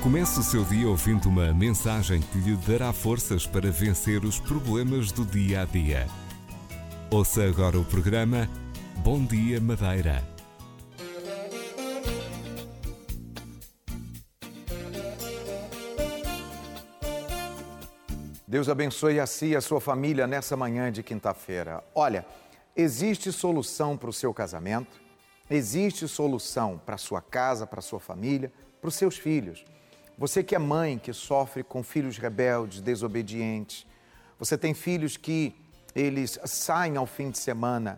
Comece o seu dia ouvindo uma mensagem que lhe dará forças para vencer os problemas do dia a dia. Ouça agora o programa Bom Dia Madeira. Deus abençoe a si e a sua família nessa manhã de quinta-feira. Olha, existe solução para o seu casamento, existe solução para a sua casa, para a sua família, para os seus filhos. Você que é mãe, que sofre com filhos rebeldes, desobedientes, você tem filhos que eles saem ao fim de semana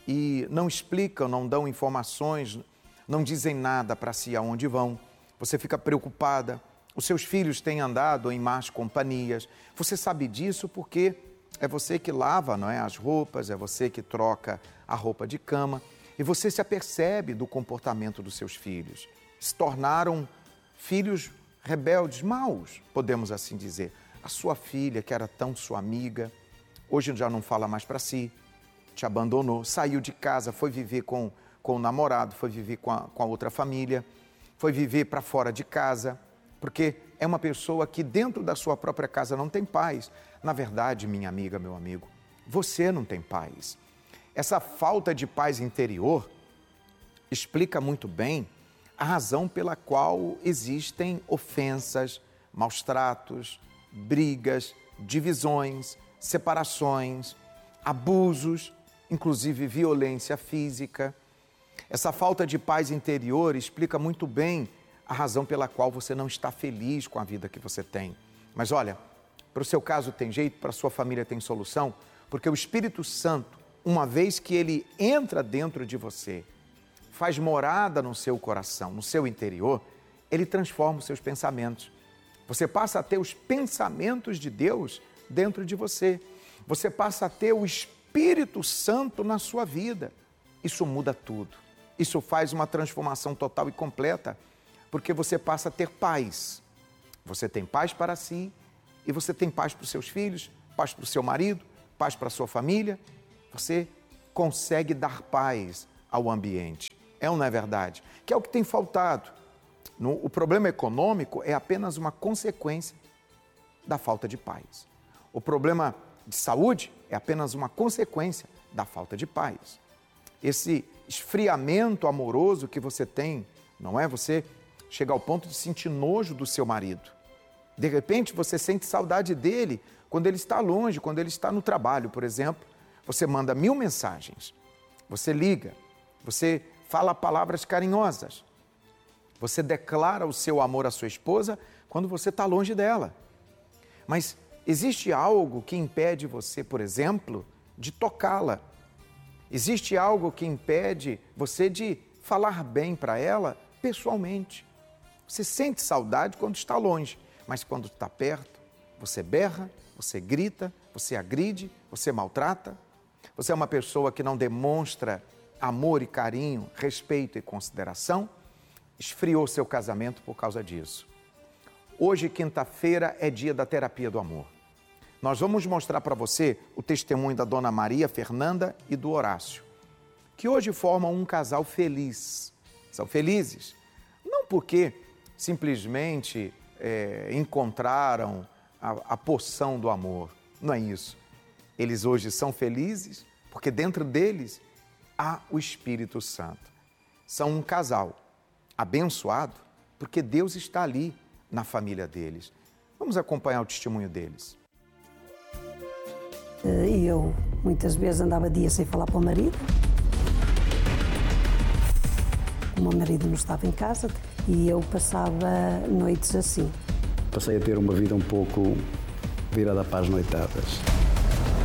e não explicam, não dão informações, não dizem nada para si aonde vão. Você fica preocupada. Os seus filhos têm andado em más companhias. Você sabe disso porque é você que lava, não é, as roupas, é você que troca a roupa de cama. E você se apercebe do comportamento dos seus filhos. Se tornaram filhos rebeldes, maus, podemos assim dizer. A sua filha, que era tão sua amiga, hoje já não fala mais para si, te abandonou, saiu de casa, foi viver com o namorado, foi viver com a outra família, foi viver para fora de casa, porque é uma pessoa que dentro da sua própria casa não tem paz. Na verdade, minha amiga, meu amigo, você não tem paz. Essa falta de paz interior explica muito bem a razão pela qual existem ofensas, maus-tratos, brigas, divisões, separações, abusos, inclusive violência física. Essa falta de paz interior explica muito bem a razão pela qual você não está feliz com a vida que você tem. Mas olha, para o seu caso tem jeito, para a sua família tem solução, porque o Espírito Santo, uma vez que ele entra dentro de você, faz morada no seu coração, no seu interior, ele transforma os seus pensamentos. Você passa a ter os pensamentos de Deus dentro de você. Você passa a ter o Espírito Santo na sua vida. Isso muda tudo. Isso faz uma transformação total e completa, porque você passa a ter paz. Você tem paz para si e você tem paz para os seus filhos, paz para o seu marido, paz para a sua família. Você consegue dar paz ao ambiente. É ou não é verdade? Que é o que tem faltado. O problema econômico é apenas uma consequência da falta de paz. O problema de saúde é apenas uma consequência da falta de paz. Esse esfriamento amoroso que você tem, não é? Você chega ao ponto de sentir nojo do seu marido. De repente, você sente saudade dele quando ele está longe, quando ele está no trabalho, por exemplo. Você manda 1000 mensagens, você liga, você fala palavras carinhosas, você declara o seu amor à sua esposa quando você está longe dela. Mas existe algo que impede você, por exemplo, de tocá-la. Existe algo que impede você de falar bem para ela pessoalmente. Você sente saudade quando está longe, mas quando está perto, você berra, você grita, você agride, você maltrata. Você é uma pessoa que não demonstra amor e carinho, respeito e consideração. Esfriou seu casamento por causa disso. Hoje, quinta-feira, é dia da terapia do amor. Nós vamos mostrar para você o testemunho da Dona Maria Fernanda e do Horácio, que hoje formam um casal feliz. São felizes, não porque simplesmente encontraram a poção do amor. Não é isso. Eles hoje são felizes porque dentro deles há o Espírito Santo. São um casal abençoado porque Deus está ali na família deles. Vamos acompanhar o testemunho deles. Eu muitas vezes andava dias sem falar para o marido. O meu marido não estava em casa e eu passava noites assim. Passei a ter uma vida um pouco virada para as noitadas.